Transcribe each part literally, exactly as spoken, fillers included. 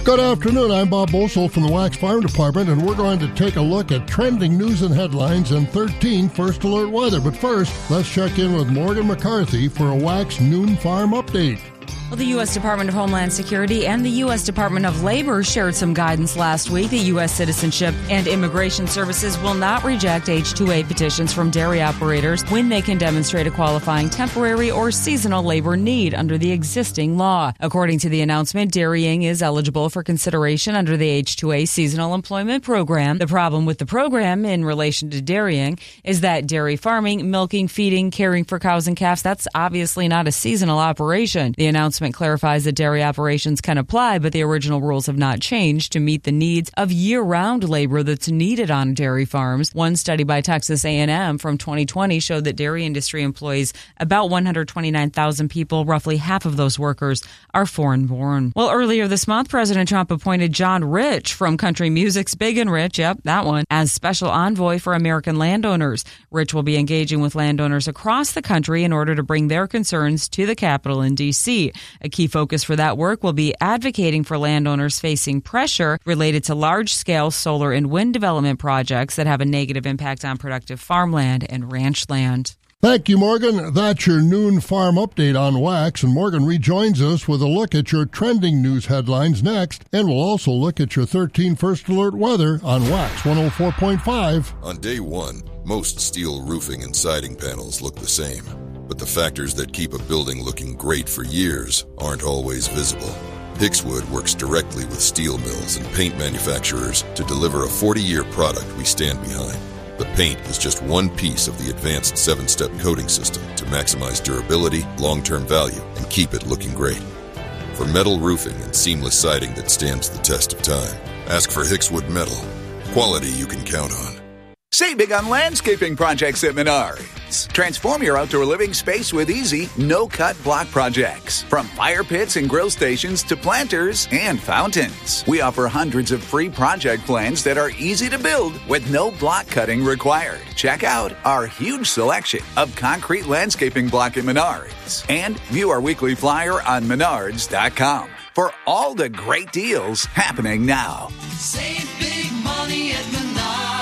Good afternoon, I'm Bob Bosold from the Wax Farm Department, and we're going to take a look at trending news and headlines and thirteen First Alert weather. But first, let's check in with Morgan McCarthy for a Wax Noon Farm update. Well, the U S Department of Homeland Security and the U S Department of Labor shared some guidance last week that U S Citizenship and Immigration Services will not reject H two A petitions from dairy operators when they can demonstrate a qualifying temporary or seasonal labor need under the existing law. According to the announcement, dairying is eligible for consideration under the H two A Seasonal Employment Program. The problem with the program in relation to dairying is that dairy farming, milking, feeding, caring for cows and calves, that's obviously not a seasonal operation. The announcement clarifies that dairy operations can apply, but the original rules have not changed to meet the needs of year-round labor that's needed on dairy farms. One study by Texas A and M from twenty twenty showed that dairy industry employs about one hundred twenty-nine thousand people. Roughly half of those workers are foreign-born. Well, earlier this month, President Trump appointed John Rich from country music's Big and Rich, yep, that one, as special envoy for American landowners. Rich will be engaging with landowners across the country in order to bring their concerns to the Capitol in D C A key focus for that work will be advocating for landowners facing pressure related to large-scale solar and wind development projects that have a negative impact on productive farmland and ranch land. Thank you, Morgan. That's your noon farm update on Wax, and Morgan rejoins us with a look at your trending news headlines next, and we'll also look at your thirteen First Alert weather on Wax one oh four point five. On day one, most steel roofing and siding panels look the same. But the factors that keep a building looking great for years aren't always visible. Hickswood works directly with steel mills and paint manufacturers to deliver a forty-year product we stand behind. The paint is just one piece of the advanced seven-step coating system to maximize durability, long-term value, and keep it looking great. For metal roofing and seamless siding that stands the test of time, ask for Hickswood Metal. Quality you can count on. Save big on landscaping projects at Menards. Transform your outdoor living space with easy, no-cut block projects. From fire pits and grill stations to planters and fountains. We offer hundreds of free project plans that are easy to build with no block cutting required. Check out our huge selection of concrete landscaping block at Menards. And view our weekly flyer on menards dot com for all the great deals happening now. Save big money at Menards.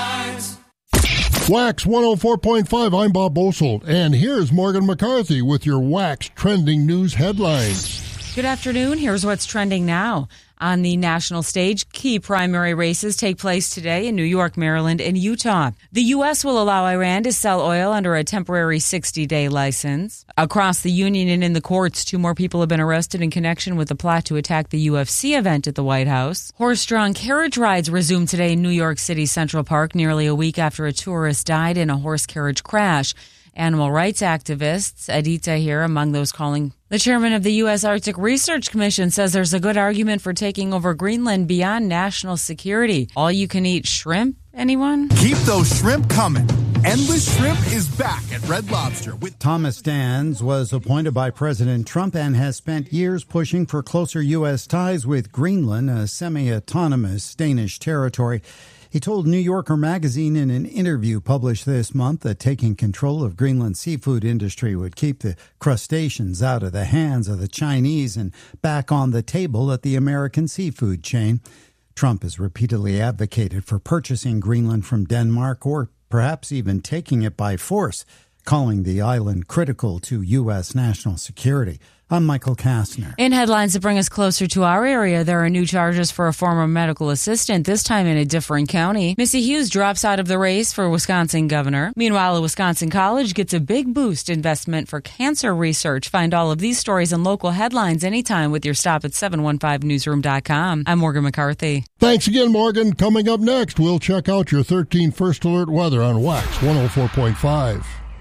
Wax one oh four point five, I'm Bob Bosold, and here's Morgan McCarthy with your Wax trending news headlines. Good afternoon. Here's what's trending now. On the national stage, key primary races take place today in New York, Maryland, and Utah. The U S will allow Iran to sell oil under a temporary sixty-day license. Across the union and in the courts, two more people have been arrested in connection with the plot to attack the U F C event at the White House. Horse-drawn carriage rides resume today in New York City Central Park, nearly a week after a tourist died in a horse carriage crash. Animal rights activists, Adita here, among those calling. The chairman of the U S Arctic Research Commission says there's a good argument for taking over Greenland beyond national security. All-you-can-eat shrimp, anyone? Keep those shrimp coming. Endless Shrimp is back at Red Lobster. With Thomas Stans was appointed by President Trump and has spent years pushing for closer U S ties with Greenland, a semi-autonomous Danish territory. He told New Yorker magazine in an interview published this month that taking control of Greenland's seafood industry would keep the crustaceans out of the hands of the Chinese and back on the table at the American seafood chain. Trump has repeatedly advocated for purchasing Greenland from Denmark or perhaps even taking it by force, calling the island critical to U S national security. I'm Michael Kastner. In headlines that bring us closer to our area, there are new charges for a former medical assistant, this time in a different county. Missy Hughes drops out of the race for Wisconsin governor. Meanwhile, a Wisconsin college gets a big boost investment for cancer research. Find all of these stories and local headlines anytime with your stop at seven one five newsroom dot com. I'm Morgan McCarthy. Thanks again, Morgan. Coming up next, we'll check out your thirteen First Alert weather on Wax one oh four point five.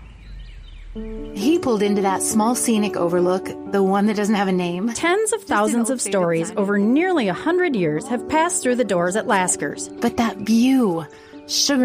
He pulled into that small scenic overlook, the one that doesn't have a name. Tens of thousands of stories over nearly a hundred years have passed through the doors at Lasker's. But that view, sugar